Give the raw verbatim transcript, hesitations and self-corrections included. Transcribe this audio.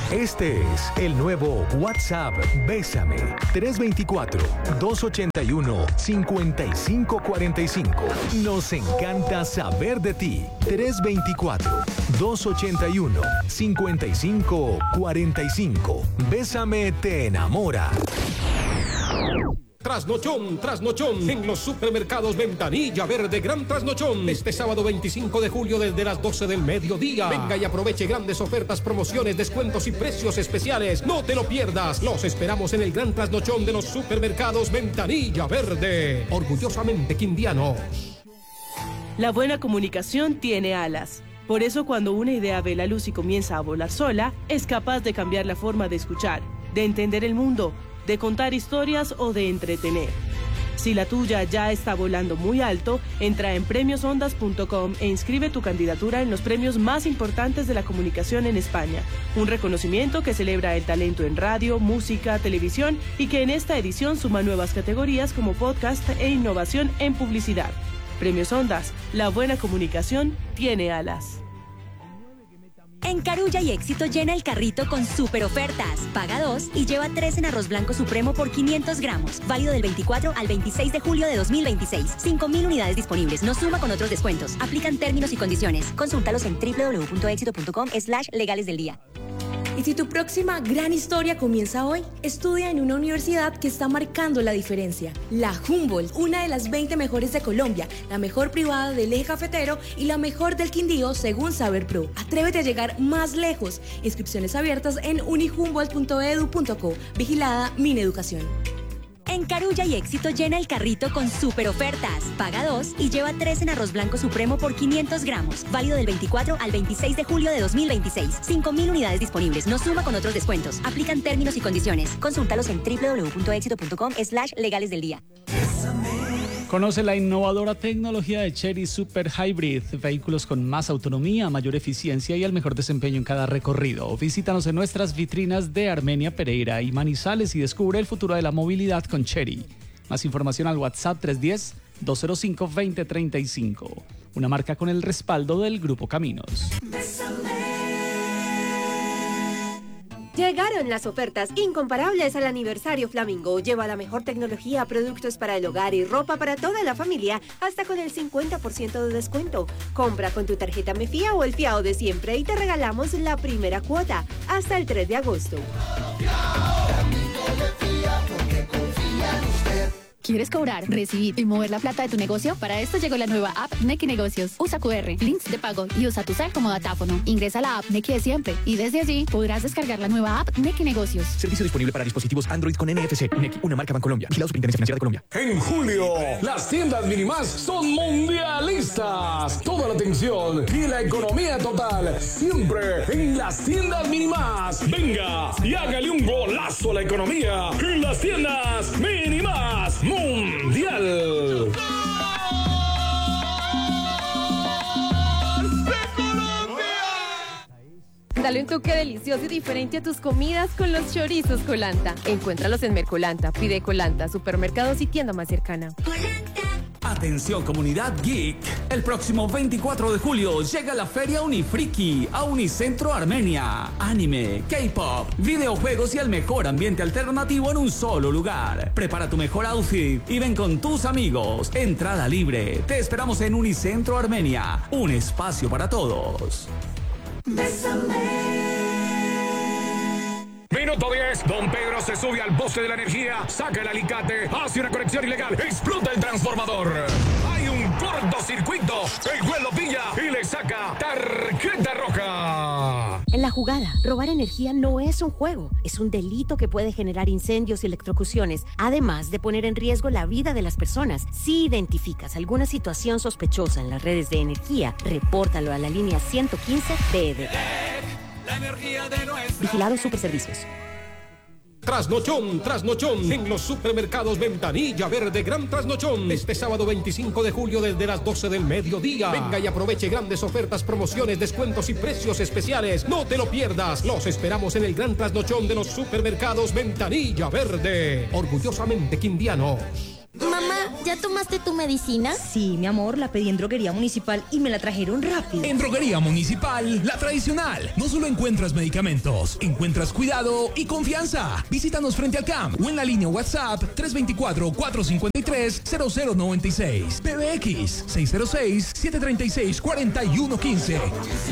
Este es el nuevo WhatsApp Bésame. tres dos cuatro, dos ocho uno, cinco cinco cuatro cinco. Nos encanta saber de ti. tres dos cuatro, dos ocho uno, cinco cinco cuatro cinco. Bésame te enamora. Trasnochón, trasnochón, en los supermercados Ventanilla Verde, gran trasnochón, este sábado veinticinco de julio desde las doce del mediodía. Venga y aproveche grandes ofertas, promociones, descuentos y precios especiales. No te lo pierdas, los esperamos en el gran trasnochón de los supermercados Ventanilla Verde. Orgullosamente quindianos. La buena comunicación tiene alas. Por eso cuando una idea ve la luz y comienza a volar sola, es capaz de cambiar la forma de escuchar, de entender el mundo, de contar historias o de entretener. Si la tuya ya está volando muy alto, entra en premios ondas punto com e inscribe tu candidatura en los premios más importantes de la comunicación en España. Un reconocimiento que celebra el talento en radio, música, televisión y que en esta edición suma nuevas categorías como podcast e innovación en publicidad. Premios Ondas, la buena comunicación tiene alas. En Carulla y Éxito llena el carrito con super ofertas. Paga dos y lleva tres en arroz blanco supremo por quinientos gramos. Válido del veinticuatro al veintiséis de julio de dos mil veintiséis. cinco mil unidades disponibles. No suma con otros descuentos. Aplican términos y condiciones. Consúltalos en doble u doble u doble u punto éxito punto com slash legales del día. Y si tu próxima gran historia comienza hoy, estudia en una universidad que está marcando la diferencia. La Humboldt, una de las veinte mejores de Colombia, la mejor privada del eje cafetero y la mejor del Quindío según Saber Pro. Atrévete a llegar más lejos. Inscripciones abiertas en unihumboldt punto edu punto co. Vigilada Mineducación. En Carulla y Éxito llena el carrito con super ofertas. Paga dos y lleva tres en arroz blanco supremo por quinientos gramos. Válido del veinticuatro al veintiséis de julio de dos mil veintiséis. cinco mil unidades disponibles. No suma con otros descuentos. Aplican términos y condiciones. Consúltalos en doble u doble u doble u punto éxito punto com slash legales del día. Conoce la innovadora tecnología de Chery Super Hybrid, vehículos con más autonomía, mayor eficiencia y el mejor desempeño en cada recorrido. Visítanos en nuestras vitrinas de Armenia, Pereira y Manizales y descubre el futuro de la movilidad con Chery. Más información al WhatsApp tres uno cero, dos cero cinco, dos cero tres cinco. Una marca con el respaldo del Grupo Caminos. Llegaron las ofertas incomparables al aniversario Flamingo. Lleva la mejor tecnología, productos para el hogar y ropa para toda la familia, hasta con el cincuenta por ciento de descuento. Compra con tu tarjeta Mefía o el fiado de siempre y te regalamos la primera cuota hasta el tres de agosto. ¿Quieres cobrar, recibir y mover la plata de tu negocio? Para esto llegó la nueva app Nequi Negocios. Usa cu erre, links de pago y usa tu cel como datáfono. Ingresa a la app Nequi de siempre y desde allí podrás descargar la nueva app Nequi Negocios. Servicio disponible para dispositivos Android con N F C. Nequi, una marca Bancolombia. Vigilado Superintendencia Financiera de Colombia. En julio, las tiendas Minimás son mundialistas. Toda la atención y la economía total siempre en las tiendas Minimás. Venga y hágale un golazo a la economía en las tiendas Minimás Mundial. Dale un toque delicioso y diferente a tus comidas con los chorizos Colanta. Encuéntralos en Mercolanta, pide Colanta, supermercados y tienda más cercana. Atención comunidad geek, el próximo veinticuatro de julio llega la feria Unifriki a Unicentro Armenia. Anime, K-pop, videojuegos y el mejor ambiente alternativo en un solo lugar. Prepara tu mejor outfit y ven con tus amigos. Entrada libre. Te esperamos en Unicentro Armenia, un espacio para todos. Minuto diez, Don Pedro se sube al poste de la energía, saca el alicate, hace una conexión ilegal, explota el transformador. Hay un cortocircuito, el juez lo pilla y le saca tarjeta roja. En la jugada, robar energía no es un juego, es un delito que puede generar incendios y electrocuciones, además de poner en riesgo la vida de las personas. Si identificas alguna situación sospechosa en las redes de energía, repórtalo a la línea ciento quince de E D E. La energía de nuestra... Vigilado Superservicios. Trasnochón, trasnochón, en los supermercados Ventanilla Verde, gran trasnochón, este sábado veinticinco de julio desde las doce del mediodía. Venga y aproveche grandes ofertas, promociones, descuentos y precios especiales. No te lo pierdas, los esperamos en el gran trasnochón de los supermercados Ventanilla Verde. Orgullosamente quindianos. Mamá, ya ¿Ya tomaste tu medicina? Sí, mi amor, la pedí en Droguería Municipal y me la trajeron rápido. En Droguería Municipal, la tradicional, no solo encuentras medicamentos, encuentras cuidado y confianza. Visítanos frente al C A M o en la línea WhatsApp tres dos cuatro, cuatro cinco tres, cero cero nueve seis. P B X seis cero seis, siete tres seis, cuatro uno uno cinco.